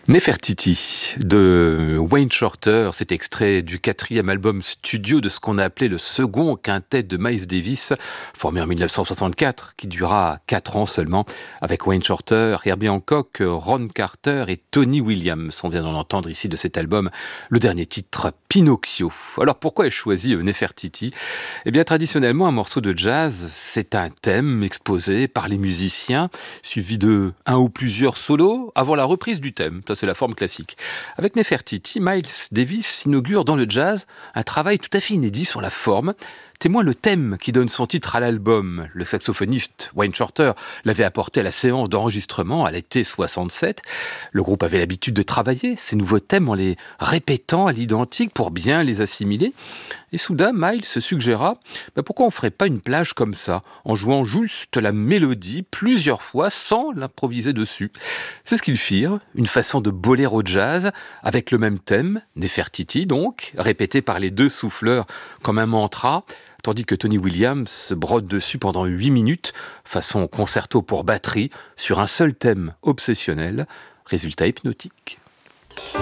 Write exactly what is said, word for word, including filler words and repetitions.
Nefertiti de Wayne Shorter, cet extrait du quatrième album studio de ce qu'on a appelé le second quintet de Miles Davis, formé en mille neuf cent soixante-quatre, qui dura quatre ans seulement, avec Wayne Shorter, Herbie Hancock, Ron Carter et Tony Williams. On vient d'en entendre ici de cet album le dernier titre, Pinocchio. Alors pourquoi ai-je choisi Nefertiti ? Eh bien traditionnellement, un morceau de jazz, c'est un thème exposé par les musiciens, suivi de un ou plusieurs solos avant la reprise du thème. Ça, c'est la forme classique. Avec Nefertiti, Miles Davis inaugure dans le jazz un travail tout à fait inédit sur la forme. Témoin le thème qui donne son titre à l'album. Le saxophoniste Wayne Shorter l'avait apporté à la séance d'enregistrement à l'été soixante-sept. Le groupe avait l'habitude de travailler ces nouveaux thèmes en les répétant à l'identique pour bien les assimiler. Et soudain, Miles se suggéra bah pourquoi on ne ferait pas une plage comme ça, en jouant juste la mélodie plusieurs fois sans l'improviser dessus. C'est ce qu'ils firent, une façon de boléro jazz avec le même thème, Nefertiti donc, répété par les deux souffleurs comme un mantra, tandis que Tony Williams brode dessus pendant huit minutes, façon concerto pour batterie, sur un seul thème obsessionnel, résultat hypnotique.